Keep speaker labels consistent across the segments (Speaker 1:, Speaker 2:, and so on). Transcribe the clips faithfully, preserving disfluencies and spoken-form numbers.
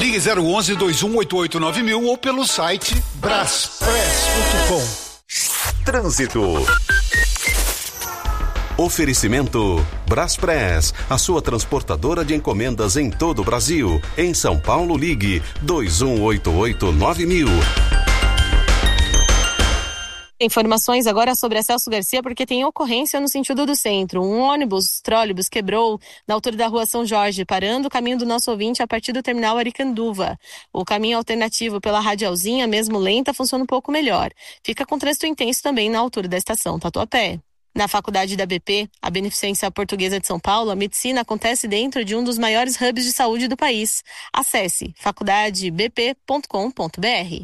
Speaker 1: Ligue zero onze, dois um oito oito nove mil ou pelo site braspress ponto com.
Speaker 2: Trânsito. Oferecimento Braspress, a sua transportadora de encomendas em todo o Brasil. Em São Paulo, ligue dois um oito oito nove mil.
Speaker 3: Informações agora sobre a Celso Garcia, porque tem ocorrência no sentido do centro. Um ônibus, trólebus, quebrou na altura da rua São Jorge, parando o caminho do nosso ouvinte a partir do terminal Aricanduva. O caminho alternativo pela Radialzinha, mesmo lenta, funciona um pouco melhor. Fica com trânsito intenso também na altura da estação Tatuapé. Na faculdade da B P, a Beneficência Portuguesa de São Paulo, a medicina acontece dentro de um dos maiores hubs de saúde do país. Acesse faculdade b p ponto com ponto b r.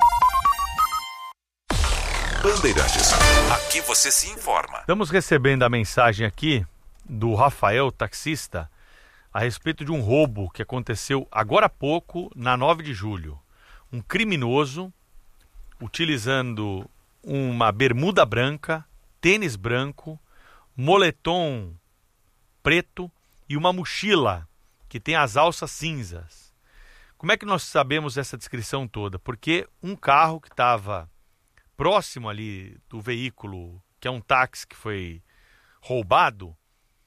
Speaker 2: Bandeirantes, aqui você se informa.
Speaker 4: Estamos recebendo a mensagem aqui do Rafael, taxista, a respeito de um roubo que aconteceu agora há pouco, na nove de julho. Um criminoso, utilizando uma bermuda branca, tênis branco, moletom preto e uma mochila que tem as alças cinzas. Como é que nós sabemos essa descrição toda? Porque um carro que estava próximo ali do veículo, que é um táxi que foi roubado,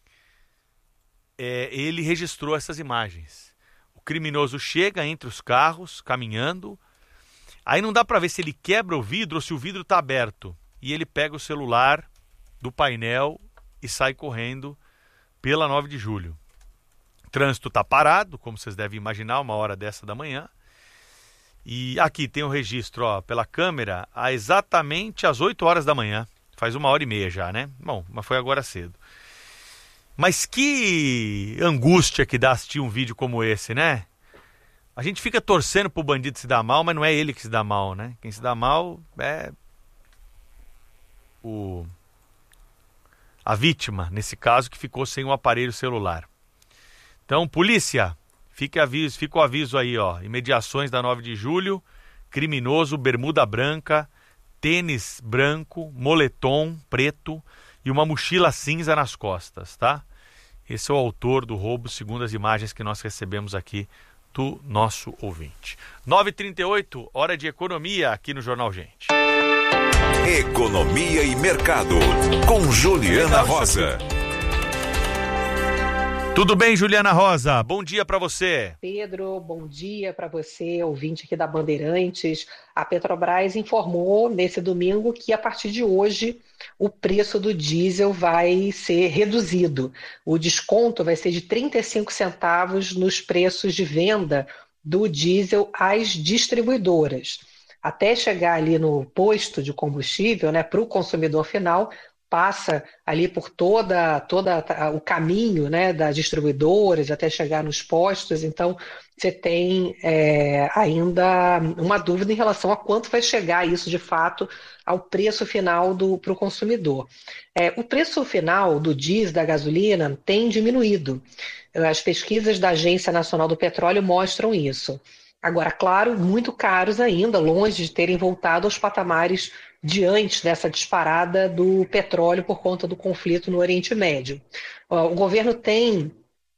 Speaker 4: é, ele registrou essas imagens. O criminoso chega entre os carros, caminhando, aí não dá para ver se ele quebra o vidro ou se o vidro está aberto. E ele pega o celular do painel e sai correndo pela nove de julho. O trânsito está parado, como vocês devem imaginar, uma hora dessa da manhã. E aqui tem o registro, ó, pela câmera, a exatamente às oito horas da manhã. Faz uma hora e meia já, né? Bom, mas foi agora cedo. Mas que angústia que dá assistir um vídeo como esse, né? A gente fica torcendo pro bandido se dar mal, mas não é ele que se dá mal, né? Quem se dá mal é o... a vítima, nesse caso, que ficou sem o aparelho celular. Então, polícia... Fica, aviso, fica o aviso aí, ó. Imediações da nove de julho, criminoso, bermuda branca, tênis branco, moletom preto e uma mochila cinza nas costas, tá? Esse é o autor do roubo, segundo as imagens que nós recebemos aqui do nosso ouvinte. nove e trinta e oito, hora de economia aqui no Jornal Gente.
Speaker 2: Economia e mercado, com Juliana Rosa.
Speaker 4: Tudo bem, Juliana Rosa? Bom dia para você.
Speaker 5: Pedro, bom dia para você, ouvinte aqui da Bandeirantes. A Petrobras informou nesse domingo que a partir de hoje o preço do diesel vai ser reduzido. O desconto vai ser de trinta e cinco centavos nos preços de venda do diesel às distribuidoras. Até chegar ali no posto de combustível, né, para o consumidor final, passa ali por toda, toda o caminho, né, das distribuidoras até chegar nos postos. Então você tem é, ainda uma dúvida em relação a quanto vai chegar isso de fato ao preço final para o consumidor. É, o preço final do diesel, da gasolina, tem diminuído. As pesquisas da Agência Nacional do Petróleo mostram isso. Agora, claro, muito caros ainda, longe de terem voltado aos patamares de antes dessa disparada do petróleo por conta do conflito no Oriente Médio. O governo tem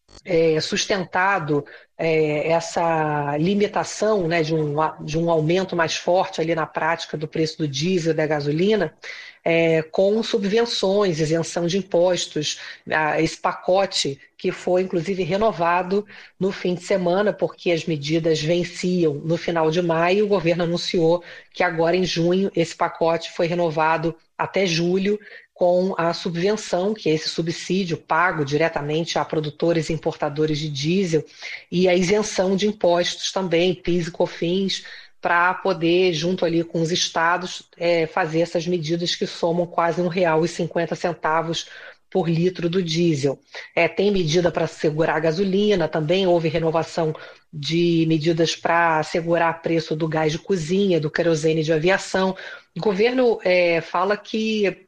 Speaker 5: é, sustentado é, essa limitação, né, de, um, de um aumento mais forte ali na prática do preço do diesel e da gasolina, é, com subvenções, isenção de impostos, esse pacote que foi inclusive renovado no fim de semana, porque as medidas venciam no final de maio. O governo anunciou que agora em junho esse pacote foi renovado até julho, com a subvenção, que é esse subsídio pago diretamente a produtores e importadores de diesel, e a isenção de impostos também, P I S e COFINS, para poder, junto ali com os estados, é, fazer essas medidas que somam quase um real e cinquenta centavos por litro do diesel. É, tem medida para segurar a gasolina, também houve renovação de medidas para segurar o preço do gás de cozinha, do querosene de aviação. O governo é, fala que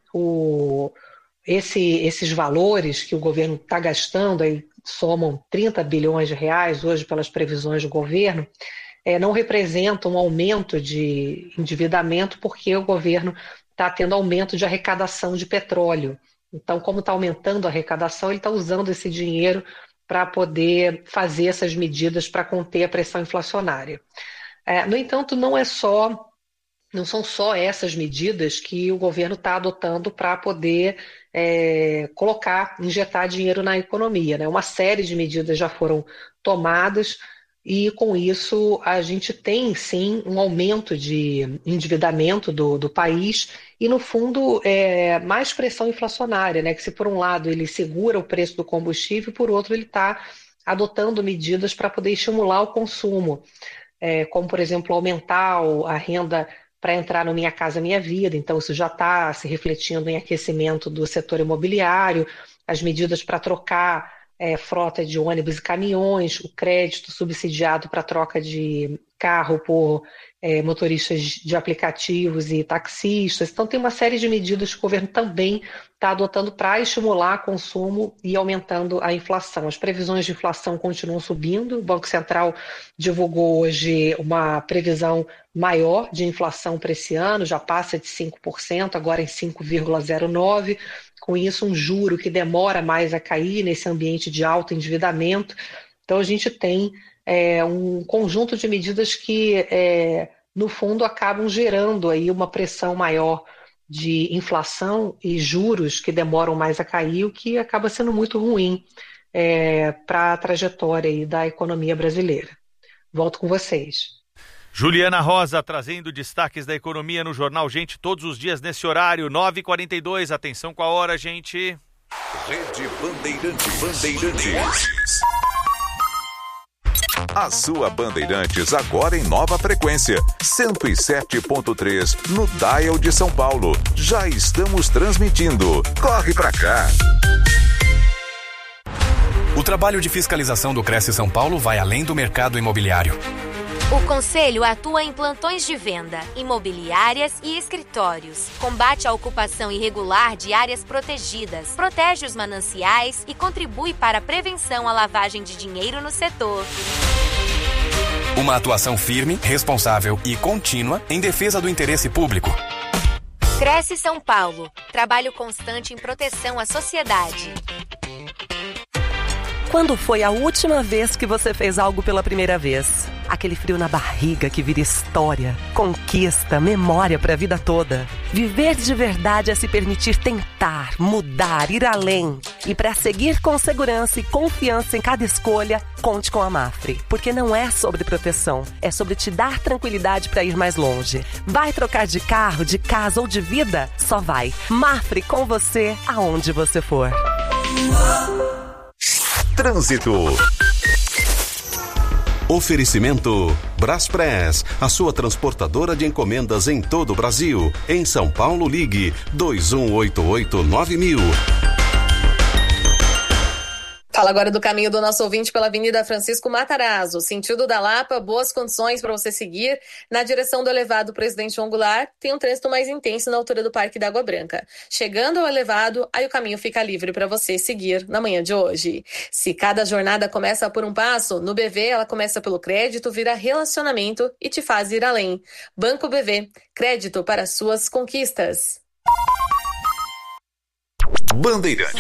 Speaker 5: o, esse, esses valores que o governo está gastando, aí somam trinta bilhões de reais hoje pelas previsões do governo, É, não representa um aumento de endividamento, porque o governo está tendo aumento de arrecadação de petróleo. Então, como está aumentando a arrecadação, ele está usando esse dinheiro para poder fazer essas medidas para conter a pressão inflacionária. É, no entanto, não é só, não são só essas medidas que o governo está adotando para poder é, colocar, injetar dinheiro na economia, né? Uma série de medidas já foram tomadas e, com isso, a gente tem, sim, um aumento de endividamento do, do país e, no fundo, é, mais pressão inflacionária, né? Que, se por um lado ele segura o preço do combustível, por outro ele está adotando medidas para poder estimular o consumo, é, como, por exemplo, aumentar a renda para entrar no Minha Casa Minha Vida. Então, isso já está se refletindo em aquecimento do setor imobiliário, as medidas para trocar É, frota de ônibus e caminhões, o crédito subsidiado para troca de carro por é, motoristas de aplicativos e taxistas. Então, tem uma série de medidas que o governo também está adotando para estimular consumo e aumentando a inflação. As previsões de inflação continuam subindo. O Banco Central divulgou hoje uma previsão maior de inflação para esse ano, já passa de cinco por cento, agora em cinco vírgula zero nove por cento. Com isso, um juro que demora mais a cair nesse ambiente de alto endividamento. Então, a gente tem é, um conjunto de medidas que, é, no fundo, acabam gerando aí uma pressão maior de inflação e juros que demoram mais a cair, o que acaba sendo muito ruim é, para a trajetória aí da economia brasileira. Volto com vocês.
Speaker 4: Juliana Rosa trazendo destaques da economia no Jornal Gente todos os dias nesse horário, nove e quarenta e dois. Atenção com a hora, gente.
Speaker 6: Rede Bandeirantes. Bandeirantes. A sua Bandeirantes agora em nova frequência, cento e sete ponto três no Dial de São Paulo. Já estamos transmitindo. Corre pra cá.
Speaker 7: O trabalho de fiscalização do Cresce São Paulo vai além do mercado imobiliário.
Speaker 8: O Conselho atua em plantões de venda, imobiliárias e escritórios. Combate a ocupação irregular de áreas protegidas, protege os mananciais e contribui para a prevenção à lavagem de dinheiro no setor.
Speaker 7: Uma atuação firme, responsável e contínua em defesa do interesse público.
Speaker 8: Cresce São Paulo. Trabalho constante em proteção à sociedade.
Speaker 9: Quando foi a última vez que você fez algo pela primeira vez? Aquele frio na barriga que vira história, conquista, memória para a vida toda. Viver de verdade é se permitir tentar, mudar, ir além. E para seguir com segurança e confiança em cada escolha, conte com a Mafre. Porque não é sobre proteção, é sobre te dar tranquilidade para ir mais longe. Vai trocar de carro, de casa ou de vida? Só vai. Mafre com você, aonde você for.
Speaker 6: Trânsito.
Speaker 2: Oferecimento Braspress, a sua transportadora de encomendas em todo o Brasil. Em São Paulo, ligue dois um oito oito nove mil.
Speaker 3: Fala agora do caminho do nosso ouvinte pela Avenida Francisco Matarazzo, sentido da Lapa, boas condições para você seguir. Na direção do elevado Presidente João Goulart, tem um trânsito mais intenso na altura do Parque da Água Branca. Chegando ao elevado, aí o caminho fica livre para você seguir na manhã de hoje. Se cada jornada começa por um passo, no B V ela começa pelo crédito, vira relacionamento e te faz ir além. Banco B V, crédito para suas conquistas.
Speaker 6: Bandeirantes.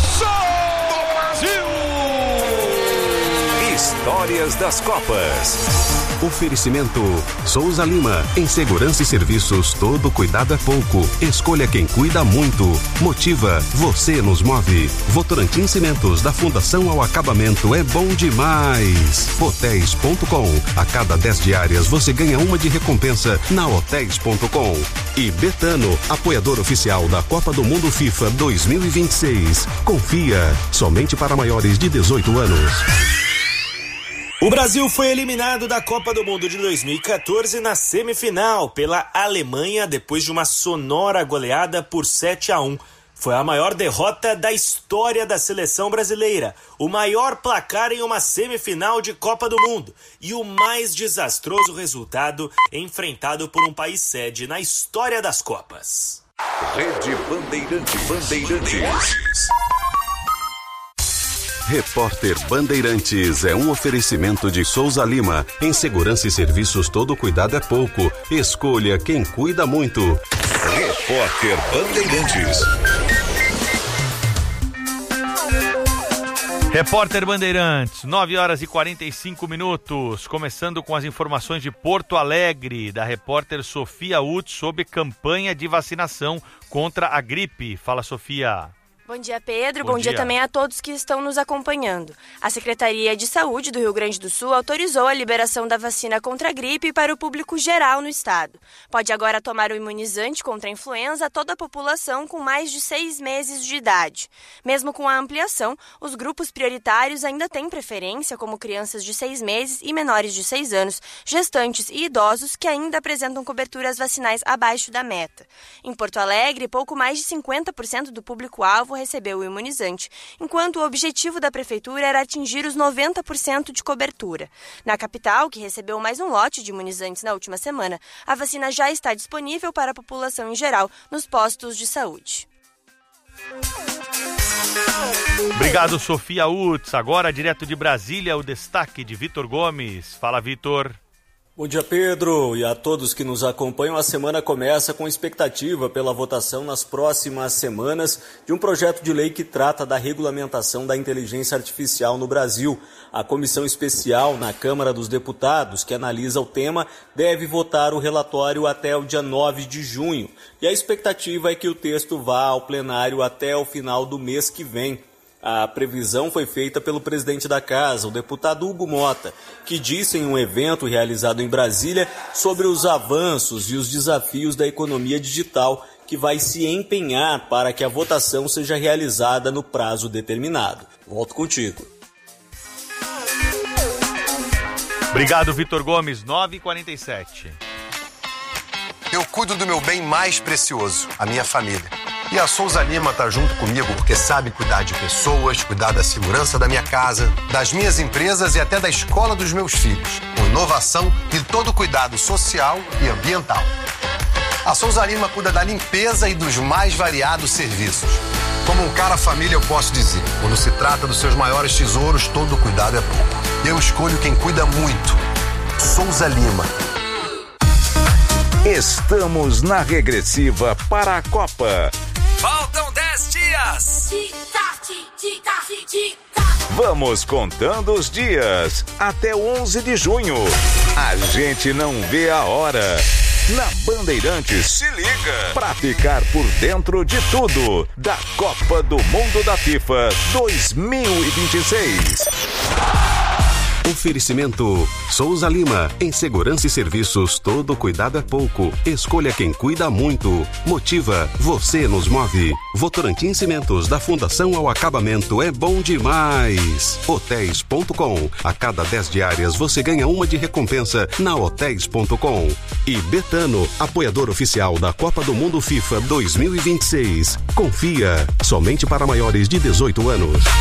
Speaker 6: Histórias das Copas.
Speaker 2: Oferecimento Souza Lima. Em segurança e serviços, todo cuidado é pouco. Escolha quem cuida muito. Motiva, você nos move. Votorantim Cimentos, da fundação ao acabamento, é bom demais. Hotéis ponto com. A cada dez diárias você ganha uma de recompensa na hotéis ponto com. E Betano, apoiador oficial da Copa do Mundo FIFA dois mil e vinte e seis. Confia, somente para maiores de dezoito anos.
Speaker 10: O Brasil foi eliminado da Copa do Mundo de dois mil e quatorze na semifinal pela Alemanha depois de uma sonora goleada por sete a um. Foi a maior derrota da história da seleção brasileira, o maior placar em uma semifinal de Copa do Mundo e o mais desastroso resultado enfrentado por um país sede na história das Copas.
Speaker 6: Rede Bandeirantes. Bandeirantes.
Speaker 2: Repórter Bandeirantes é um oferecimento de Souza Lima. Em segurança e serviços, todo cuidado é pouco. Escolha quem cuida muito.
Speaker 6: Repórter Bandeirantes.
Speaker 4: Repórter Bandeirantes, nove horas e quarenta e cinco minutos, começando com as informações de Porto Alegre, da repórter Sofia Utz sobre campanha de vacinação contra a gripe. Fala, Sofia.
Speaker 11: Bom dia, Pedro.
Speaker 4: Bom,
Speaker 11: Bom dia. dia também a todos que estão nos acompanhando. A Secretaria de Saúde do Rio Grande do Sul autorizou a liberação da vacina contra a gripe para o público geral no estado. Pode agora tomar o imunizante contra a influenza toda a população com mais de seis meses de idade. Mesmo com a ampliação, os grupos prioritários ainda têm preferência, como crianças de seis meses e menores de seis anos, gestantes e idosos que ainda apresentam coberturas vacinais abaixo da meta. Em Porto Alegre, pouco mais de cinquenta por cento do público-alvo recebeu o imunizante, enquanto o objetivo da Prefeitura era atingir os noventa por cento de cobertura. Na capital, que recebeu mais um lote de imunizantes na última semana, a vacina já está disponível para a população em geral nos postos de saúde.
Speaker 4: Obrigado, Sofia Utz. Agora, direto de Brasília, o destaque de Vitor Gomes. Fala, Vitor.
Speaker 10: Bom dia, Pedro, e a todos que nos acompanham. A semana começa com expectativa pela votação nas próximas semanas de um projeto de lei que trata da regulamentação da inteligência artificial no Brasil. A comissão especial na Câmara dos Deputados, que analisa o tema, deve votar o relatório até o dia nove de junho. E a expectativa é que o texto vá ao plenário até o final do mês que vem. A previsão foi feita pelo presidente da Casa, o deputado Hugo Mota, que disse em um evento realizado em Brasília sobre os avanços e os desafios da economia digital, que vai se empenhar para que a votação seja realizada no prazo determinado. Volto contigo.
Speaker 4: Obrigado, Vitor Gomes. nove e quarenta e sete.
Speaker 12: Eu cuido do meu bem mais precioso, a minha família. E a Souza Lima está junto comigo porque sabe cuidar de pessoas, cuidar da segurança da minha casa, das minhas empresas e até da escola dos meus filhos, com inovação e todo cuidado social e ambiental. A Souza Lima cuida da limpeza e dos mais variados serviços. Como um cara família, eu posso dizer, quando se trata dos seus maiores tesouros, todo cuidado é pouco. Eu escolho quem cuida muito. Souza Lima.
Speaker 6: Estamos na regressiva para a Copa.
Speaker 7: Faltam dez dias.
Speaker 6: Vamos contando os dias até o onze de junho. A gente não vê a hora. Na Bandeirantes, se liga pra ficar por dentro de tudo da Copa do Mundo da FIFA dois mil e vinte e seis.
Speaker 2: Oferecimento Souza Lima. Em segurança e serviços, todo cuidado é pouco. Escolha quem cuida muito. Motiva, você nos move. Votorantim Cimentos, da Fundação ao Acabamento, é bom demais. Hotéis ponto com. A cada dez diárias você ganha uma de recompensa na hotéis ponto com. E Betano, apoiador oficial da Copa do Mundo FIFA dois mil e vinte e seis. Confia, somente para maiores de dezoito anos.